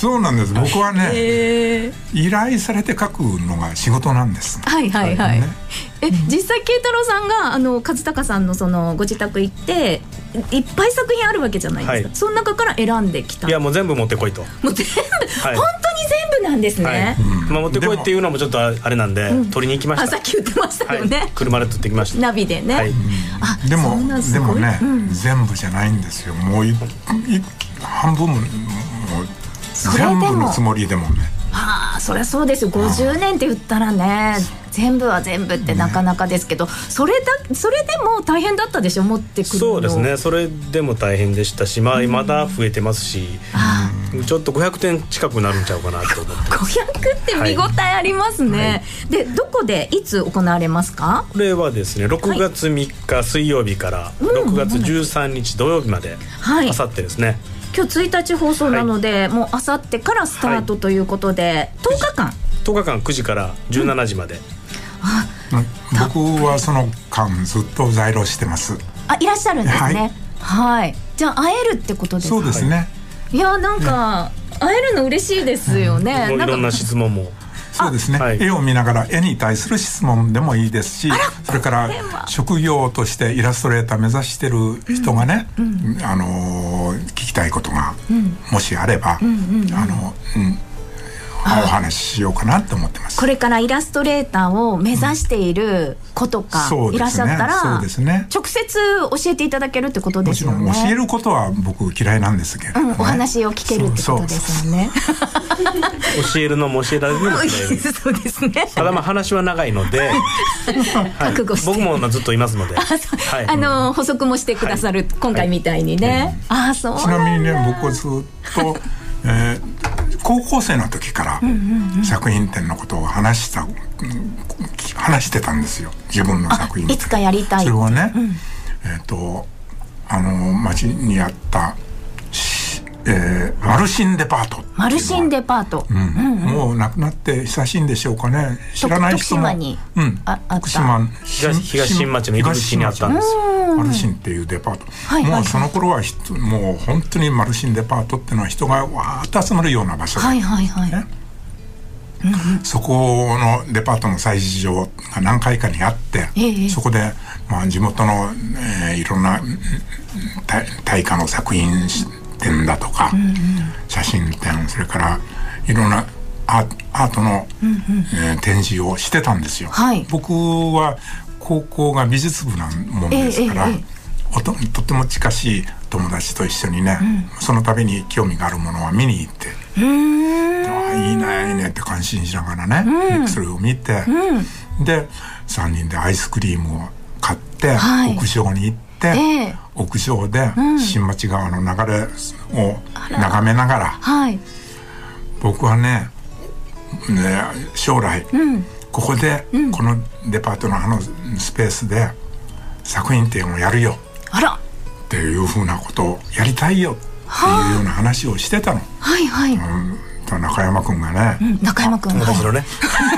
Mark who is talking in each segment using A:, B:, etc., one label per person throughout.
A: そうなんです。僕はね、依頼されて書くのが仕事なんです。
B: はいはいはい、ね、実際慶太郎さんが和孝さんのそのご自宅行っていっぱい作品あるわけじゃないですか、はい、その中から選んできた。
C: いやもう全部持ってこいと。
B: もう全部、はい、本当に全部なんですね、はい
C: 持ってこいっていうのもちょっとあれなんで、取りに行きました。
B: さっき言ってましたよね、
C: はい、車で取ってきました。
B: ナビでね、はい、
A: でもね、全部じゃないんですよ。もう半分も全部のつもりでもね。
B: そりゃそうですよ。50年って言ったらね、全部は全部ってなかなかですけど、それでも大変だったでしょ、持ってくるの。
C: そうですね、それでも大変でしたし、まだ増えてますし、ちょっと500点近くなるんちゃうかなと思って。
B: 500って見応えありますね、はい、でどこでいつ行われますか？
C: これはですね、6月3日水曜日から6月13日土曜日まで、あさってですね。
B: 今日1日放送なので、もうあさってからスタートということで、10日間
C: 9時から17時まで、
A: 僕はその間ずっと在労してます。
B: いらっしゃるんですね。はい、じゃあ会えるってことですか？
A: そうですね。
B: いやなんか、会えるの嬉しいですよね、
C: いろんな質問も。
A: そうですね、絵を見ながら絵に対する質問でもいいですし、それから職業としてイラストレーター目指してる人がね、聞きたいことがもしあれば、お話ししようかなと思ってます。
B: これからイラストレーターを目指している子とかいらっしゃったら、直接教えていただけるってことですよね。
A: もちろん教えることは僕嫌いなんですけど、
B: お話を聞けるってことですよね。
C: 教えるのも教えられるのも嫌いです。
B: そうですね。
C: ただ話は長いので覚悟して、僕もずっといますので、
B: 補足もしてくださる、今回みたいにね。そう
A: ちなみにね、僕はずっと高校生の時から作品展のことを話してたんですよ、自分の作品展。
B: いつかやりたい。
A: それはね、町にあったマルシンデパート。
B: マルシンデパート、
A: もうなくなって久しいんでしょうかね。知らない人も。
B: 徳島に
C: 徳島東新町の入り口にあったんですよ、マ
A: ルシンっていうデパート。もうその頃はもう本当にマルシンデパートっていうのは人がわーっと集まるような場所で、そこのデパートの催事場が何回かにあって、そこで地元のいろんな大家の作品展だとか、写真展、それからいろんなアートの展示をしてたんですよ。僕は高校が美術部なもんですから、とっても近しい友達と一緒にね、その度に興味があるものは見に行って、いいねいいねって感心しながらね、それを見て、で3人でアイスクリームを買って、屋上に行って、屋上で新町川の流れを眺めながら、僕はね将来、ここで、このデパートのスペースで作品展をやるよっていうふうなことをやりたいよっていうような話をしてたの。中山くんがね、
B: 中山くん
C: 友達のね、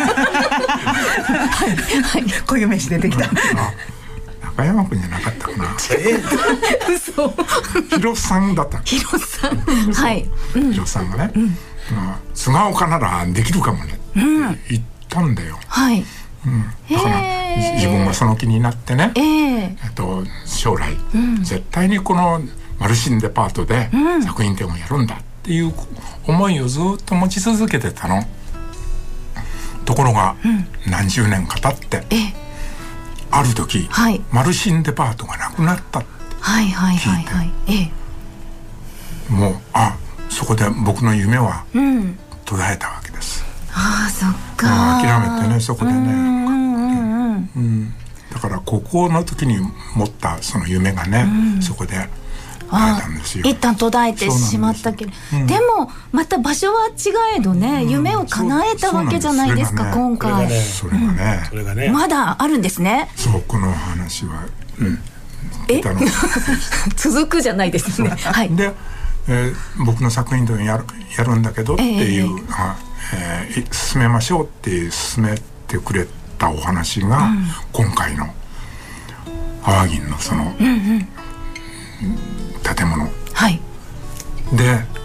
D: こういう飯出てきた。
A: 中山くんじゃなかったかな。
B: 嘘。
A: 広さんだった。
B: 広さん、
A: 広さんがね、菅岡ならできるかもねって言ったんだよ。だから自分がその気になってね、将来絶対にこのマルシンデパートで作品展をやるんだっていう思いをずっと持ち続けてたの。ところが何十年か経って、ある時、マルシンデパートがなくなったって聞いて、もうそこで僕の夢は途絶えたわけです。
B: そっか。
A: 諦めてね、そこでね、だから高校の時に持ったその夢がね、そこで
B: 一旦途絶えてしまったけど、でもまた場所は違えどね、夢を叶えたわけじゃないですか、今回。
A: それがね、
B: まだあるんですね。
A: そう、この話は
B: 続くじゃないですね。
A: で、僕の作品でやるんだけどっていう、進めましょうって進めてくれたお話が、今回のアワギンのその建物で、